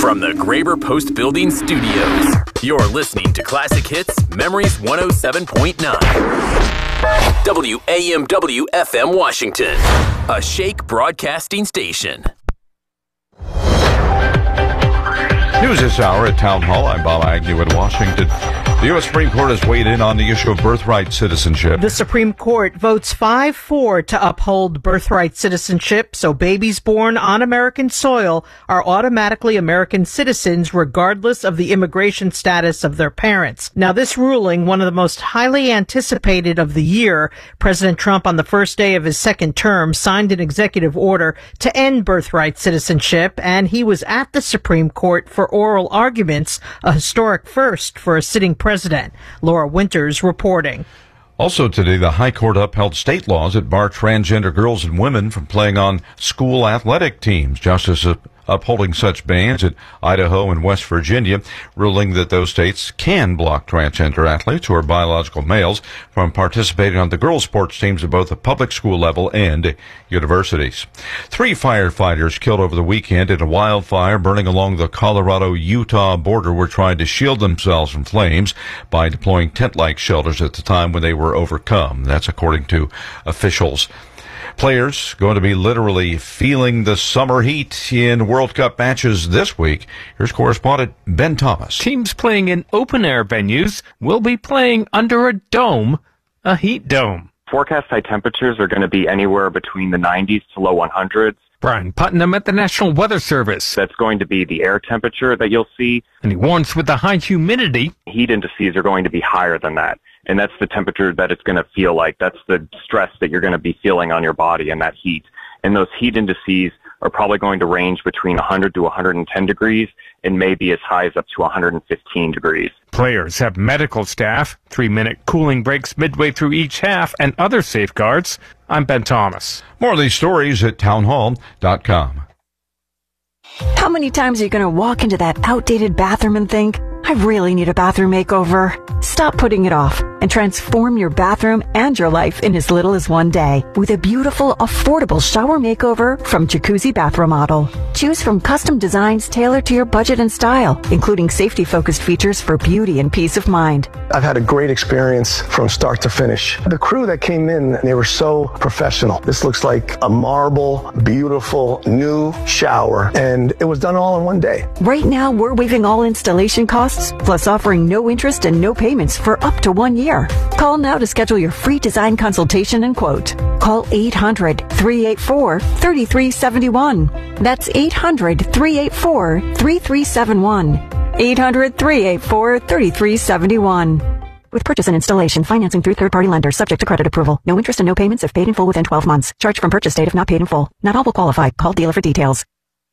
From the Graber Post Building Studios, you're listening to Classic Hits Memories 107.9. WAMW FM Washington, a Shake broadcasting station. News this hour at Town Hall. I'm Bob Agnew in Washington. The U.S. Supreme Court has weighed in on the issue of birthright citizenship. The Supreme Court votes 5-4 to uphold birthright citizenship, so babies born on American soil are automatically American citizens regardless of the immigration status of their parents. Now, this ruling, one of the most highly anticipated of the year, President Trump on the first day of his second term signed an executive order to end birthright citizenship, and he was at the Supreme Court for oral arguments, a historic first for a sitting president. Laura Winters reporting. Also today, the High Court upheld state laws that bar transgender girls and women from playing on school athletic teams. Justice upholding such bans in Idaho and West Virginia, ruling that those states can block transgender athletes who are biological males from participating on the girls' sports teams at both the public school level and universities. 3 firefighters killed over the weekend in a wildfire burning along the Colorado-Utah border were trying to shield themselves from flames by deploying tent-like shelters at the time when they were overcome. That's according to officials. Players going to be literally feeling the summer heat in World Cup matches this week. Here's correspondent Ben Thomas. Teams playing in open-air venues will be playing under a dome, a heat dome. Forecast high temperatures are going to be anywhere between the 90s to low 100s. Brian Putnam at the National Weather Service. That's going to be the air temperature that you'll see. And he warns with the high humidity, heat indices are going to be higher than that. And that's the temperature that it's going to feel like. That's the stress that you're going to be feeling on your body and that heat. And those heat indices are probably going to range between 100 to 110 degrees and maybe as high as up to 115 degrees. Players have medical staff, 3-minute cooling breaks midway through each half, and other safeguards. I'm Ben Thomas. More of these stories at townhall.com. How many times are you going to walk into that outdated bathroom and think, I really need a bathroom makeover? Stop putting it off and transform your bathroom and your life in as little as one day with a beautiful, affordable shower makeover from Jacuzzi Bath Remodel. Choose from custom designs tailored to your budget and style, including safety-focused features for beauty and peace of mind. I've had a great experience from start to finish. The crew that came in, they were so professional. This looks like a marble, beautiful, new shower, and it was done all in one day. Right now, we're waiving all installation costs, plus offering no interest and no payments for up to 1 year. Call now to schedule your free design consultation and quote. Call 800-384-3371. That's 800-384-3371. 800-384-3371. With purchase and installation, financing through third-party lenders, subject to credit approval. No interest and no payments if paid in full within 12 months. Charge from purchase date if not paid in full. Not all will qualify. Call dealer for details.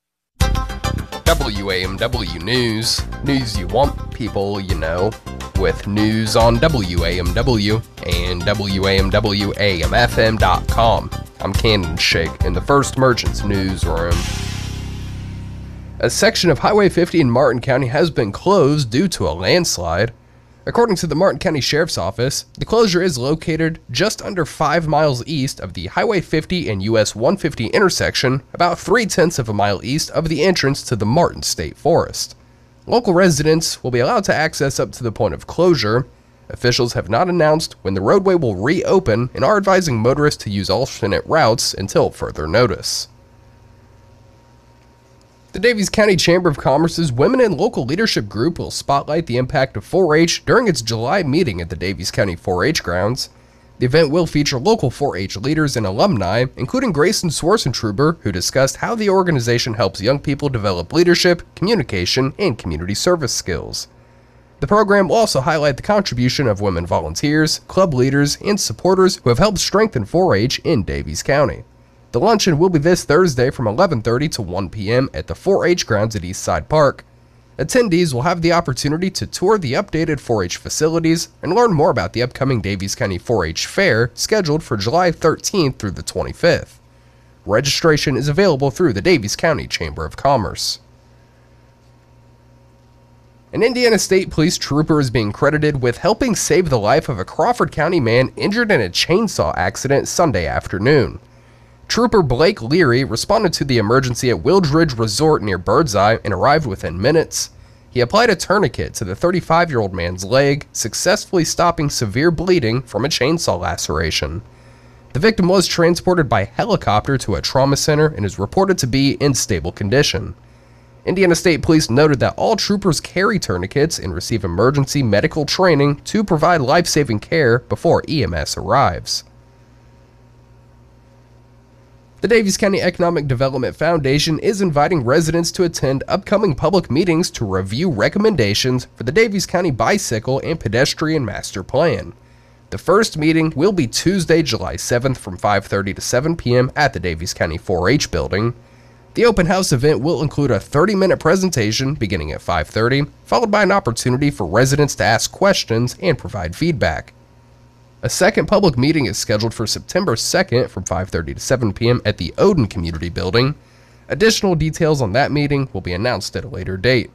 WAMW News. News you want, people you know. With news on WAMW and WAMWAMFM.com. I'm Cannon Shake in the First Merchants newsroom. A section of Highway 50 in Martin County has been closed due to a landslide. According to the Martin County Sheriff's Office, the closure is located just under 5 miles east of the Highway 50 and US 150 intersection, about 0.3 of a mile east of the entrance to the Martin State Forest. Local residents will be allowed to access up to the point of closure. Officials have not announced when the roadway will reopen and are advising motorists to use alternate routes until further notice. The Daviess County Chamber of Commerce's Women in Local Leadership Group will spotlight the impact of 4-H during its July meeting at the Daviess County 4-H grounds. The event will feature local 4-H leaders and alumni, including Grayson Swartzentruber, who discussed how the organization helps young people develop leadership, communication, and community service skills. The program will also highlight the contribution of women volunteers, club leaders, and supporters who have helped strengthen 4-H in Daviess County. The luncheon will be this Thursday from 11:30 to 1 p.m. at the 4-H grounds at Eastside Park. Attendees will have the opportunity to tour the updated 4-H facilities and learn more about the upcoming Daviess County 4-H Fair scheduled for July 13th through the 25th. Registration is available through the Daviess County Chamber of Commerce. An Indiana State Police trooper is being credited with helping save the life of a Crawford County man injured in a chainsaw accident Sunday afternoon. Trooper Blake Leary responded to the emergency at Wildridge Resort near Birdseye and arrived within minutes. He applied a tourniquet to the 35-year-old man's leg, successfully stopping severe bleeding from a chainsaw laceration. The victim was transported by helicopter to a trauma center and is reported to be in stable condition. Indiana State Police noted that all troopers carry tourniquets and receive emergency medical training to provide life-saving care before EMS arrives. The Daviess County Economic Development Foundation is inviting residents to attend upcoming public meetings to review recommendations for the Daviess County Bicycle and Pedestrian Master Plan. The first meeting will be Tuesday, July 7th from 5:30 to 7 p.m. at the Daviess County 4-H building. The open house event will include a 30-minute presentation beginning at 5:30, followed by an opportunity for residents to ask questions and provide feedback. A second public meeting is scheduled for September 2nd from 5:30 to 7 p.m. at the Odin Community Building. Additional details on that meeting will be announced at a later date.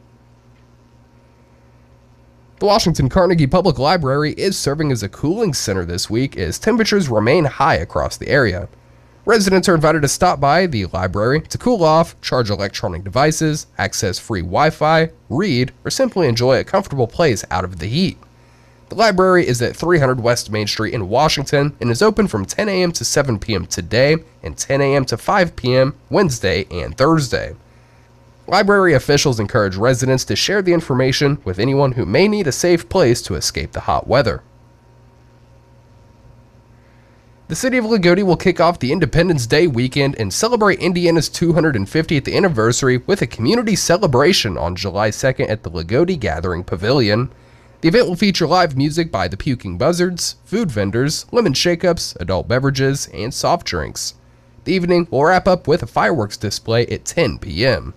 The Washington Carnegie Public Library is serving as a cooling center this week as temperatures remain high across the area. Residents are invited to stop by the library to cool off, charge electronic devices, access free Wi-Fi, read, or simply enjoy a comfortable place out of the heat. The library is at 300 West Main Street in Washington and is open from 10 a.m. to 7 p.m. today and 10 a.m. to 5 p.m. Wednesday and Thursday. Library officials encourage residents to share the information with anyone who may need a safe place to escape the hot weather. The city of Lagodi will kick off the Independence Day weekend and celebrate Indiana's 250th anniversary with a community celebration on July 2nd at the Lagodi Gathering Pavilion. The event will feature live music by the Puking Buzzards, food vendors, lemon shake-ups, adult beverages, and soft drinks. The evening will wrap up with a fireworks display at 10 p.m.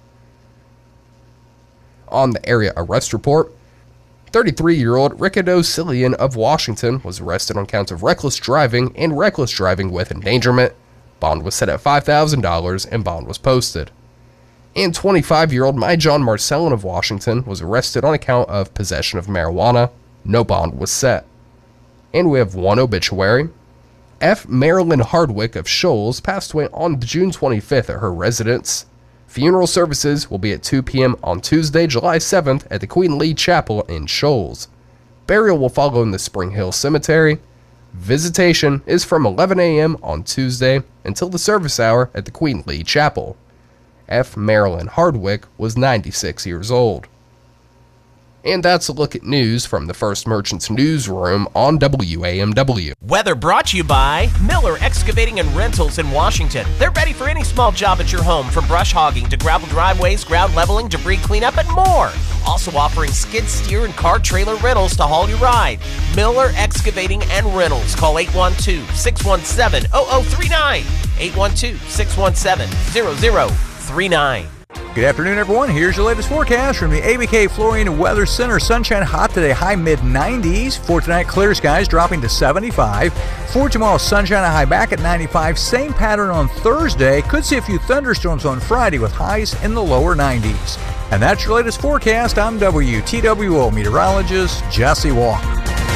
On the area arrest report, 33-year-old Ricardo Cillian of Washington was arrested on counts of reckless driving and reckless driving with endangerment. Bond was set at $5,000 and bond was posted. And 25-year-old Myjon Marcellin of Washington was arrested on account of possession of marijuana. No bond was set. And we have one obituary. F. Marilyn Hardwick of Shoals passed away on June 25th at her residence. Funeral services will be at 2 p.m. on Tuesday, July 7th at the Queen Lee Chapel in Shoals. Burial will follow in the Spring Hill Cemetery. Visitation is from 11 a.m. on Tuesday until the service hour at the Queen Lee Chapel. F. Marilyn Hardwick was 96 years old. And that's a look at news from the First Merchants newsroom on WAMW. Weather brought to you by Miller Excavating and Rentals in Washington. They're ready for any small job at your home, from brush hogging to gravel driveways, ground leveling, debris cleanup, and more. Also offering skid steer and car trailer rentals to haul your ride. Miller Excavating and Rentals. Call 812-617-0039. 812-617-0039. Good afternoon, everyone. Here's your latest forecast from the ABK Flooring Weather Center. Sunshine hot today, high mid-90s. For tonight, clear skies dropping to 75. For tomorrow, sunshine high back at 95. Same pattern on Thursday. Could see a few thunderstorms on Friday with highs in the lower 90s. And that's your latest forecast. I'm WTWO meteorologist Jesse Walker.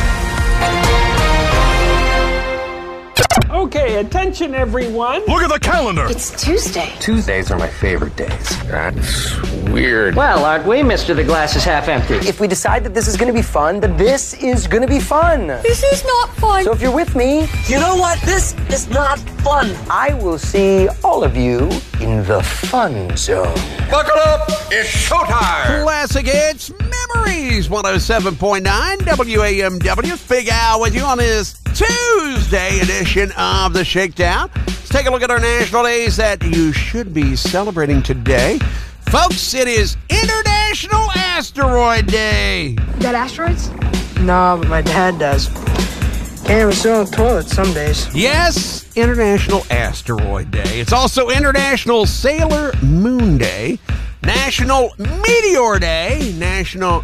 Okay, attention everyone. Look at the calendar. It's Tuesday. Tuesdays are my favorite days. That's weird. Well, aren't we, Mr. The Glass is Half Empty? If we decide that this is going to be fun, then this is going to be fun. This is not fun. So if you're with me, you know what? This is not fun. I will see all of you in the fun zone. Buckle up. It's showtime. Classic Hits Memories 107.9 WAMW. Big Al with you on this Tuesday edition of the Shakedown. Let's take a look at our national days that you should be celebrating today. Folks, it is International Asteroid Day. You got asteroids? No, but my dad does. And we sit on the toilet some days. Yes, International Asteroid Day. It's also International Sailor Moon Day, National Meteor Day, National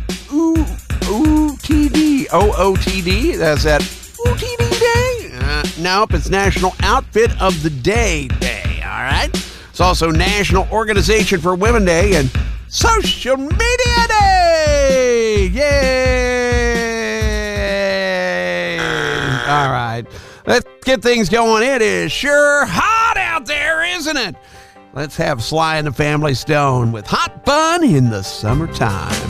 OOTD. That's that OOTD Day? Nope, it's National Outfit of the Day Day, all right? It's also National Organization for Women Day and Social Media Day! Yay! All right. Let's get things going. It is sure hot out there, isn't it? Let's have Sly and the Family Stone with Hot Fun in the Summertime.